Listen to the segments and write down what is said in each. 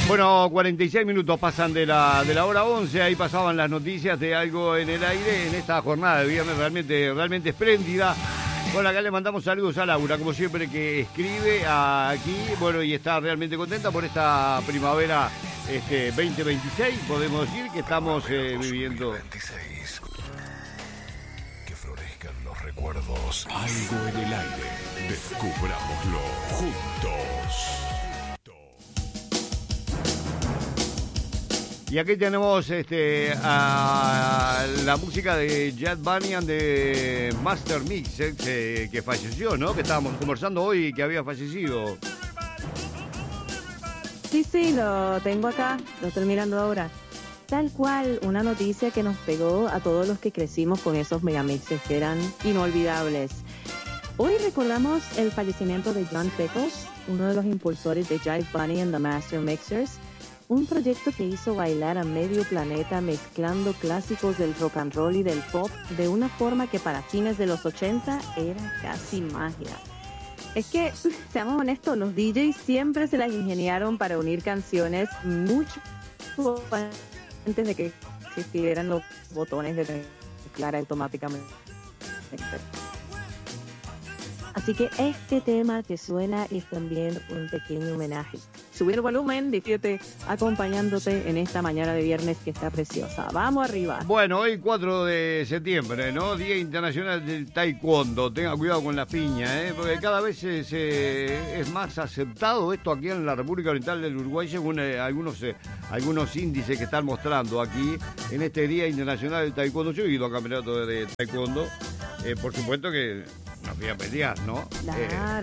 Bueno, 46 minutos pasan de la hora 11, ahí pasaban las noticias de Algo en el Aire en esta jornada de viernes realmente espléndida. Bueno, acá le mandamos saludos a Laura, como siempre, que escribe aquí, bueno, y está realmente contenta por esta primavera 2026, podemos decir que estamos viviendo. 2026. Que florezcan los recuerdos. Algo en el Aire. Descubrámoslo juntos. Y aquí tenemos a la música de Jad Bunyan de Master Mix, que falleció, ¿no? Que estábamos conversando hoy que había fallecido. Sí, lo tengo acá, lo estoy mirando ahora. Tal cual, una noticia que nos pegó a todos los que crecimos con esos megamixes que eran inolvidables. Hoy recordamos el fallecimiento de John Pecos, uno de los impulsores de Jad Bunyan and the Master Mixers, un proyecto que hizo bailar a medio planeta mezclando clásicos del rock and roll y del pop de una forma que para fines de los 80 era casi magia. Es que, seamos honestos, los DJs siempre se las ingeniaron para unir canciones mucho antes de que existieran los botones de mezclar automáticamente. Así que este tema que suena es también un pequeño homenaje. Subir el volumen, diviértete acompañándote en esta mañana de viernes que está preciosa. ¡Vamos arriba! Bueno, hoy 4 de septiembre, ¿no? Día Internacional del Taekwondo. Tenga cuidado con la piña, ¿eh? Porque cada vez es más aceptado esto aquí en la República Oriental del Uruguay, según algunos índices que están mostrando aquí en este Día Internacional del Taekwondo. Yo he ido a campeonato de Taekwondo. Por supuesto que no fui a pelear, ¿no? Claro.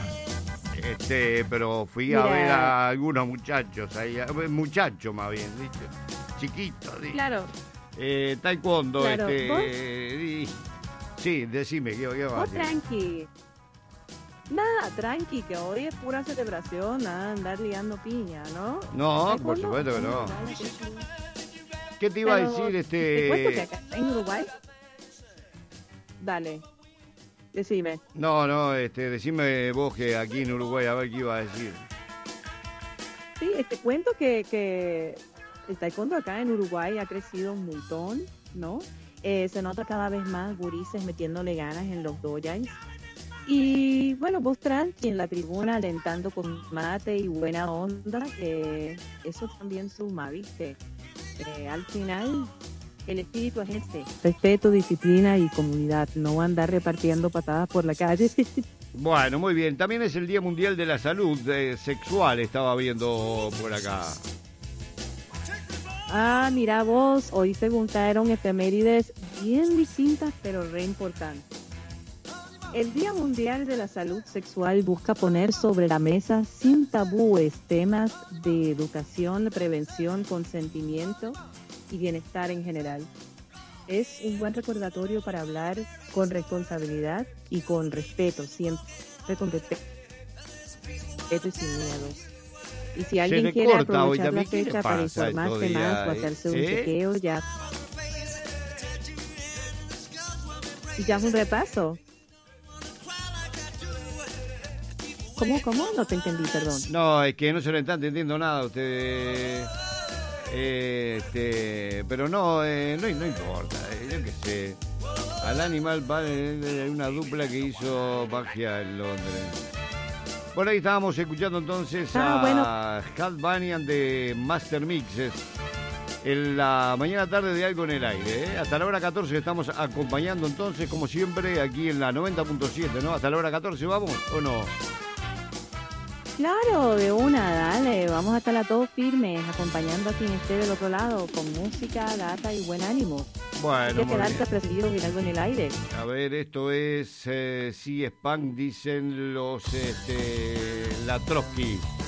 Pero fui a ver a algunos muchachos ahí, muchachos más bien, ¿viste? Chiquitos. Claro. Taekwondo, claro. sí, decime, ¿qué va a decir? Tranqui. Nada, tranqui, que hoy es pura celebración, nada, andar liando piña, ¿no? No, por supuesto que no. ¿Qué te iba a decir, ¿Te cuento que acá en Uruguay? Dale. Decime. No, decime vos que aquí en Uruguay, a ver qué iba a decir. Sí, te cuento que el taekwondo acá en Uruguay ha crecido un montón, ¿no? Se nota cada vez más gurises metiéndole ganas en los dojais. Y bueno, vos tranqui en la tribuna alentando con mate y buena onda, que eso también suma, ¿viste? Al final, el espíritu es ese: respeto, disciplina y comunidad, no andar repartiendo patadas por la calle. Bueno, muy bien. También es el Día Mundial de la Salud Sexual, estaba viendo por acá. Ah, mira vos, hoy se juntaron efemérides bien distintas pero re importantes. El Día Mundial de la Salud Sexual busca poner sobre la mesa sin tabúes temas de educación, prevención, consentimiento y bienestar en general. Es un buen recordatorio para hablar con responsabilidad y con respeto, siempre con respeto y sin miedo. Y si alguien quiere aprovechar la fecha para informarse más o hacerse un chequeo, ya es un repaso. ¿Cómo? No te entendí, perdón. No, es que no se le está entendiendo nada a ustedes. Pero no importa, yo qué sé. Al Animal hay una dupla que hizo magia en Londres. Por ahí estábamos escuchando entonces a Jad Bunyan de Master Mixes en la mañana tarde de Algo en el Aire, ¿eh? Hasta la hora 14 estamos acompañando entonces, como siempre, aquí en la 90.7, ¿no? Hasta la hora 14, ¿vamos o no? Claro, de una, dale, vamos a estar a todos firmes, acompañando a quien esté del otro lado, con música, data y buen ánimo. Bueno, hay que quedarse apreciado en Algo en el Aire. A ver, esto es C-Span, dicen los la Trotsky.